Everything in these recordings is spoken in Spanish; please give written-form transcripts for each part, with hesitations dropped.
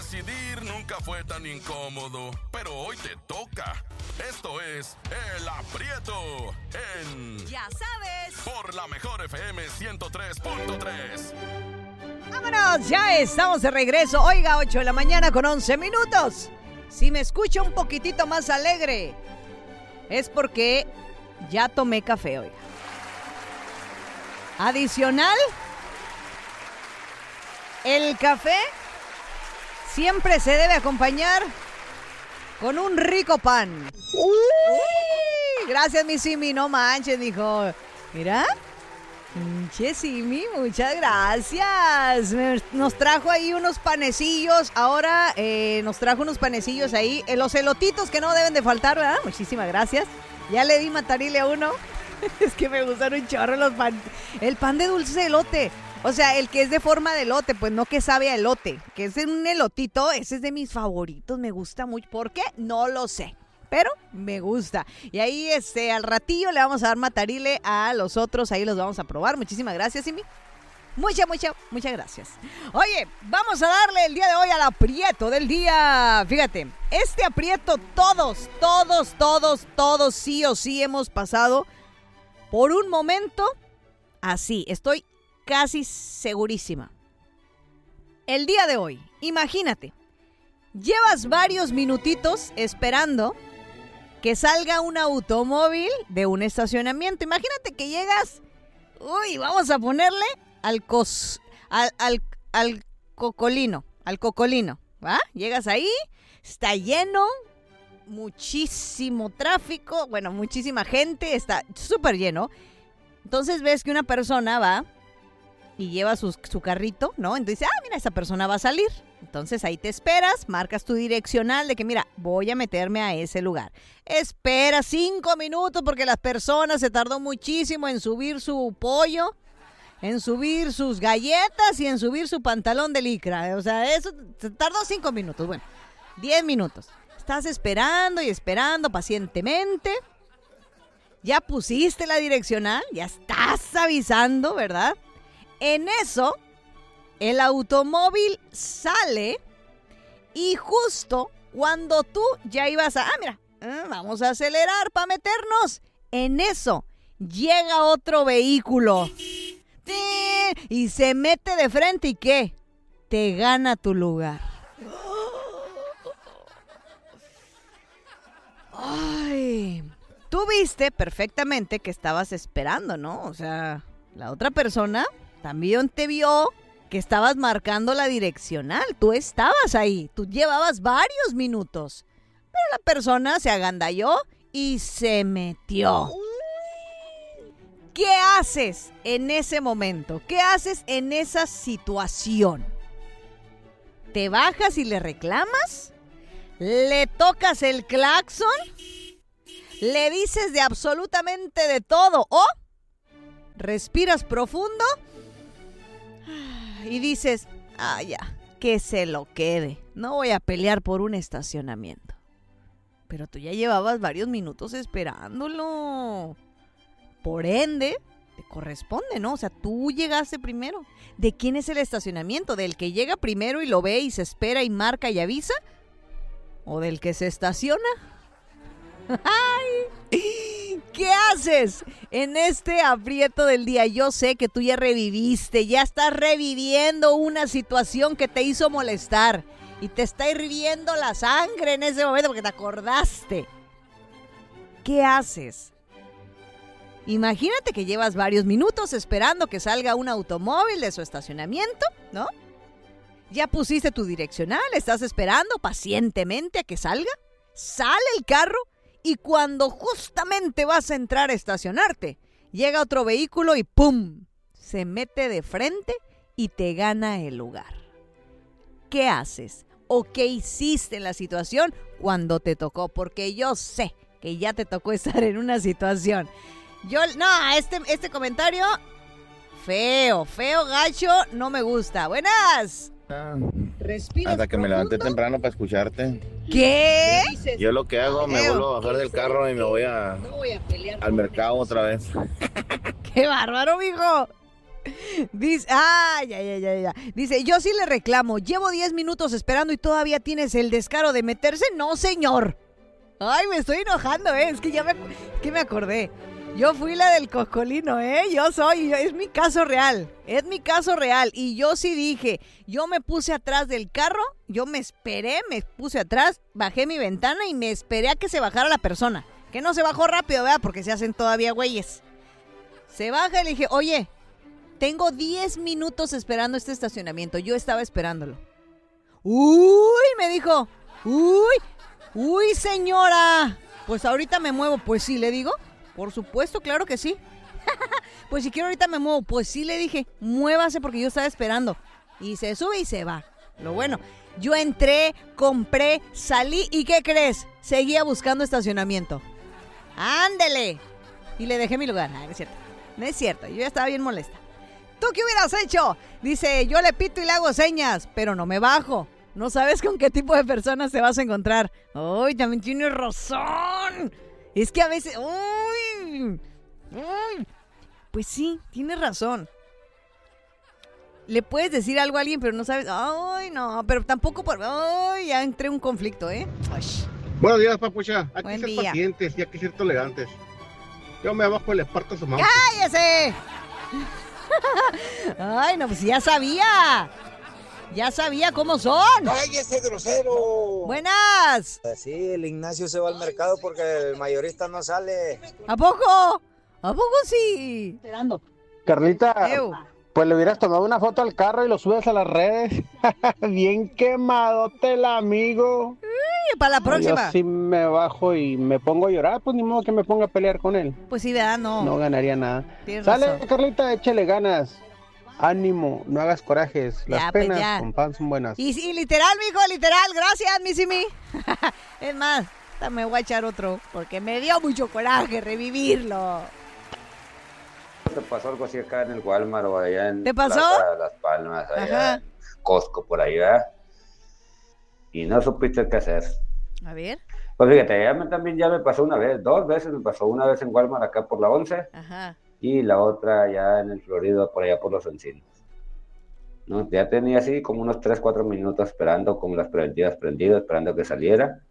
Decidir nunca fue tan incómodo, pero hoy te toca. Esto es El Aprieto en... Ya sabes. Por la Mejor FM 103.3. ¡Vámonos! Ya estamos de regreso. Oiga, 8 de la mañana con 11 minutos. Si me escucha un poquitito más alegre, es porque ya tomé café, oiga. Adicional, el café siempre se debe acompañar con un rico pan. ¡Uy! Gracias, mi Simi, no manches, dijo. Mira, pinche Simi, muchas gracias. Nos trajo ahí unos panecillos. Ahora nos trajo unos panecillos ahí. Los elotitos que no deben de faltar, ¿verdad? Muchísimas gracias. Ya le di matarile a uno. Es que me gustan un chorro los pan. El pan de dulce de elote. O sea, el que es de forma de elote, pues no que sabe a elote. Que es un elotito, ese es de mis favoritos. Me gusta mucho. ¿Por qué? No lo sé. Pero me gusta. Y ahí al ratillo le vamos a dar matarile a los otros. Ahí los vamos a probar. Muchísimas gracias, Simi. Muchas gracias. Oye, vamos a darle el día de hoy al aprieto del día. Fíjate, este aprieto todos sí o sí hemos pasado por un momento así. Estoy casi segurísima. El día de hoy, imagínate, llevas varios minutitos esperando que salga un automóvil de un estacionamiento. Imagínate que llegas, vamos a ponerle al cocolino, ¿va? Llegas ahí, está lleno, muchísimo tráfico, bueno, muchísima gente, está súper lleno. Entonces ves que una persona va y lleva su carrito, ¿no? Entonces, mira, esa persona va a salir. Entonces ahí te esperas, marcas tu direccional de que, mira, voy a meterme a ese lugar. Espera 5 minutos porque las personas se tardó muchísimo en subir su pollo, en subir sus galletas y en subir su pantalón de licra. O sea, eso se tardó 5 minutos. Bueno, 10 minutos. Estás esperando y esperando pacientemente. Ya pusiste la direccional, ya estás avisando, ¿verdad? En eso, el automóvil sale y justo cuando tú ya ibas vamos a acelerar para meternos. En eso, llega otro vehículo y se mete de frente y ¿qué? Te gana tu lugar. Ay, tú viste perfectamente que estabas esperando, ¿no? O sea, la otra persona también te vio que estabas marcando la direccional. Tú estabas ahí, tú llevabas varios minutos. Pero la persona se agandalló y se metió. ¿Qué haces en ese momento? ¿Qué haces en esa situación? ¿Te bajas y le reclamas? ¿Le tocas el claxon? ¿Le dices de absolutamente de todo? ¿O respiras profundo y dices, ya, que se lo quede? No voy a pelear por un estacionamiento. Pero tú ya llevabas varios minutos esperándolo. Por ende, te corresponde, ¿no? O sea, tú llegaste primero. ¿De quién es el estacionamiento? ¿Del que llega primero y lo ve y se espera y marca y avisa? ¿O del que se estaciona? ¡Ay! ¿Qué haces en este aprieto del día? Yo sé que tú ya reviviste, ya estás reviviendo una situación que te hizo molestar y te está hirviendo la sangre en ese momento porque te acordaste. ¿Qué haces? Imagínate que llevas varios minutos esperando que salga un automóvil de su estacionamiento, ¿no? Ya pusiste tu direccional, estás esperando pacientemente a que salga. Sale el carro y cuando justamente vas a entrar a estacionarte, llega otro vehículo y ¡pum! Se mete de frente y te gana el lugar. ¿Qué haces? ¿O qué hiciste en la situación cuando te tocó? Porque yo sé que ya te tocó estar en una situación. Este comentario feo, gacho, no me gusta. Buenas. Respiras hasta que me levanté temprano para escucharte. ¿Qué? Yo lo que hago, me vuelvo a bajar del carro y me voy al mercado otra vez. ¡Qué bárbaro, mijo! Dice, ya. Dice, yo sí le reclamo. Llevo 10 minutos esperando y todavía tienes el descaro de meterse. No, señor. Ay, me estoy enojando, Es que me acordé. Yo fui la del coscolino, es mi caso real. Y yo sí dije, yo me puse atrás del carro, yo me esperé, me puse atrás, bajé mi ventana y me esperé a que se bajara la persona. Que no se bajó rápido, ¿verdad? Porque se hacen todavía güeyes. Se baja y le dije, oye, tengo 10 minutos esperando este estacionamiento. Yo estaba esperándolo. Uy, me dijo. Uy, señora. Pues ahorita me muevo. Pues sí, le digo. Por supuesto, claro que sí. Pues si quiero ahorita me muevo. Pues sí, le dije. Muévase porque yo estaba esperando. Y se sube y se va. Lo bueno, yo entré, compré, salí. ¿Y qué crees? Seguía buscando estacionamiento. ¡Ándele! Y le dejé mi lugar. No es cierto. No es cierto. Yo ya estaba bien molesta. ¿Tú qué hubieras hecho? Dice, yo le pito y le hago señas, pero no me bajo. No sabes con qué tipo de personas te vas a encontrar. ¡Ay, también tienes razón! Es que a veces... ¡Uy! Pues sí, tienes razón. Le puedes decir algo a alguien, pero no sabes... ¡Ay, no! Pero tampoco por... ¡Ay! Ya entré en un conflicto, Ay. Buenos días, papucha. Hay Buen que ser día. pacientes y hay que ser tolerantes. Yo me bajo y le parto su mano. ¡Cállese! Ay, no, pues ya sabía. Ya sabía cómo son. ¡Cállese, grosero! Buenas. Sí, el Ignacio se va al mercado porque el mayorista no sale. ¿A poco? ¿A poco sí? Carlita, Ew. pues le hubieras tomado una foto al carro y lo subes a las redes. Bien quemadote el amigo. Para la próxima. Yo sí me bajo y me pongo a llorar, pues ni modo que me ponga a pelear con él. Pues sí, ¿verdad? No ganaría nada. Tienes Sale, razón. Carlita, échale ganas. Ánimo, no hagas corajes. Las Ya, pues, penas ya. con pan son buenas. Y literal, mijo, literal. Gracias, mi Simi. Es más, me voy a echar otro porque me dio mucho coraje revivirlo. ¿Te pasó algo así acá en el Walmart o allá en ¿Te pasó? Plaza Las Palmas, allá Ajá. en Costco, por allá? Y no supiste qué hacer. A ver. Pues fíjate, también ya me pasó una vez, 2 veces me pasó. Una vez en Walmart acá por la 11 Ajá. y la otra allá en el Florido, por allá por los Encinos. ¿No? Ya tenía así como unos 3-4 minutos esperando con las preventivas prendidas, esperando que saliera.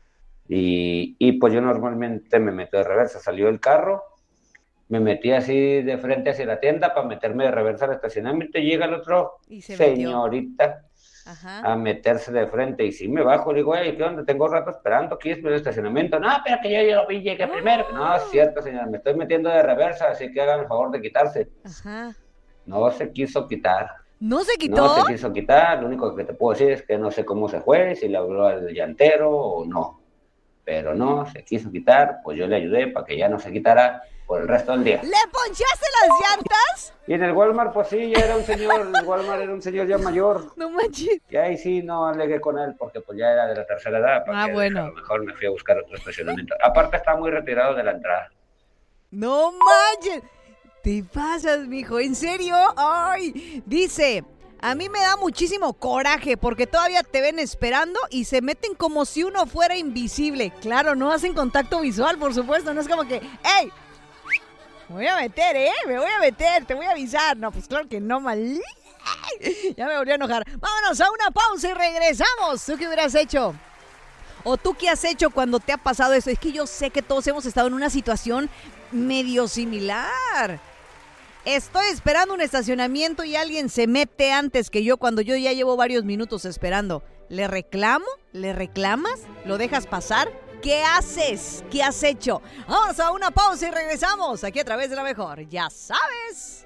Y pues yo normalmente me meto de reversa. Salió el carro, me metí así de frente hacia la tienda para meterme de reversa al estacionamiento y llega el otro Y se metió. señorita Ajá. a meterse de frente. Y si me bajo, le digo, ¿qué onda? Tengo rato esperando aquí en el estacionamiento. No, pero que yo lo vi, llegué primero. No, es cierto, señora, me estoy metiendo de reversa, así que hagan el favor de quitarse. Ajá. No se quiso quitar. ¿No se quitó? No se quiso quitar. Lo único que te puedo decir es que no sé cómo se fue, si le habló al llantero o no. Pero no se quiso quitar, pues yo le ayudé para que ya no se quitara por el resto del día. ¿Le ponchaste las llantas? Y en el Walmart, pues sí, ya era un señor, el Walmart era un señor ya mayor. No manches. Y ahí sí no alegué con él porque pues ya era de la tercera edad. Para que bueno. a lo mejor me fui a buscar otro estacionamiento. Aparte está muy retirado de la entrada. No manches. Te pasas, mijo. ¿En serio? Ay. Dice, a mí me da muchísimo coraje porque todavía te ven esperando y se meten como si uno fuera invisible. Claro, no hacen contacto visual, por supuesto. No es como que, ¡ey! Me voy a meter, me voy a meter, te voy a avisar. No, pues claro que no, mal. Ya me volví a enojar. Vámonos a una pausa y regresamos. ¿Tú qué hubieras hecho? ¿O tú qué has hecho cuando te ha pasado eso? Es que yo sé que todos hemos estado en una situación medio similar. Estoy esperando un estacionamiento y alguien se mete antes que yo cuando yo ya llevo varios minutos esperando. ¿Le reclamo? ¿Le reclamas? ¿Lo dejas pasar? ¿Qué haces? ¿Qué has hecho? Vamos a una pausa y regresamos aquí a través de La Mejor. Ya sabes.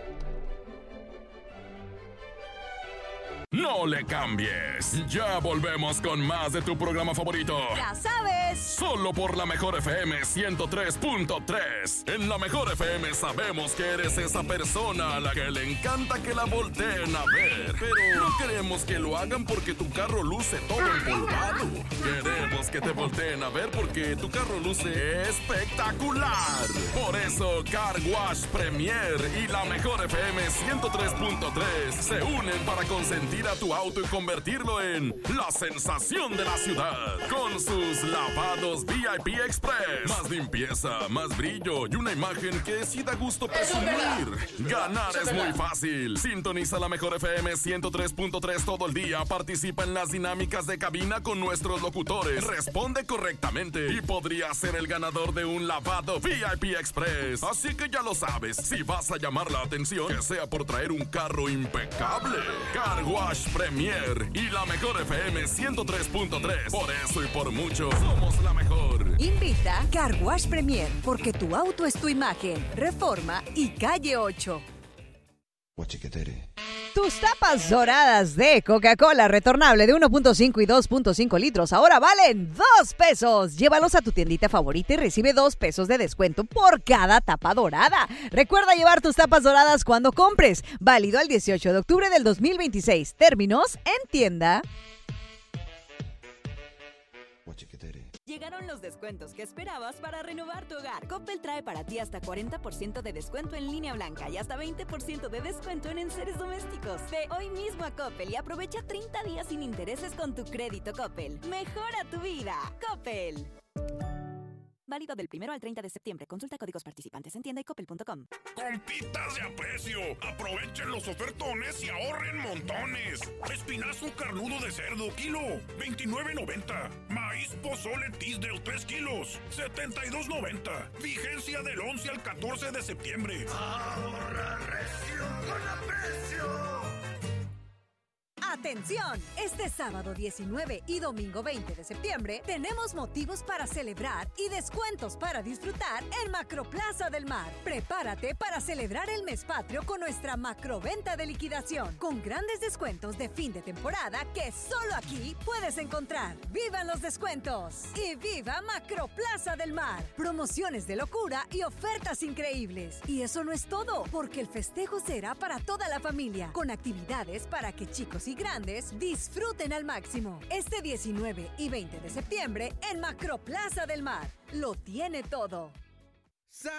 No le cambies. Ya volvemos con más de tu programa favorito. Ya sabes. Solo por La Mejor FM 103.3. En La Mejor FM sabemos que eres esa persona a la que le encanta que la volteen a ver. Pero no queremos que lo hagan porque tu carro luce todo empolvado. Queremos que te volteen a ver porque tu carro luce espectacular. Por eso Car Wash Premier y La Mejor FM 103.3 se unen para consentir ir a tu auto y convertirlo en la sensación de la ciudad. Con sus lavados VIP Express. Más limpieza, más brillo y una imagen que sí da gusto presumir. Ganar es muy fácil. Sintoniza la Mejor FM 103.3 todo el día. Participa en las dinámicas de cabina con nuestros locutores. Responde correctamente y podría ser el ganador de un lavado VIP Express. Así que ya lo sabes, si vas a llamar la atención, que sea por traer un carro impecable. Car Wash Premier y la Mejor FM 103.3. Por eso y por mucho, somos la mejor. Invita Car Wash Premier, porque tu auto es tu imagen. Reforma y Calle 8. Tus tapas doradas de Coca-Cola retornable de 1.5 y 2.5 litros ahora valen 2 pesos. Llévalos a tu tiendita favorita y recibe 2 pesos de descuento por cada tapa dorada. Recuerda llevar tus tapas doradas cuando compres. Válido al 18 de octubre del 2026. Términos en tienda. Llegaron los descuentos que esperabas para renovar tu hogar. Coppel trae para ti hasta 40% de descuento en línea blanca y hasta 20% de descuento en enseres domésticos. Ve hoy mismo a Coppel y aprovecha 30 días sin intereses con tu crédito Coppel. Mejora tu vida. Coppel. Válido del 1 al 30 de septiembre. Consulta códigos participantes en tienda y coppel.com. Compitas de aprecio, aprovechen los ofertones y ahorren montones. Espinazo carnudo de cerdo, kilo, $29.90. Maíz pozole Tisdale, 3 kilos, $72.90. Vigencia del 11 al 14 de septiembre. Ahorra recio con aprecio. ¡Atención! Este sábado 19 y domingo 20 de septiembre tenemos motivos para celebrar y descuentos para disfrutar en Macroplaza del Mar. Prepárate para celebrar el mes patrio con nuestra macroventa de liquidación, con grandes descuentos de fin de temporada que solo aquí puedes encontrar. ¡Vivan los descuentos! ¡Y viva Macroplaza del Mar! Promociones de locura y ofertas increíbles. Y eso no es todo, porque el festejo será para toda la familia, con actividades para que chicos y grandes disfruten al máximo. Este 19 y 20 de septiembre en Macroplaza del Mar. Lo tiene todo.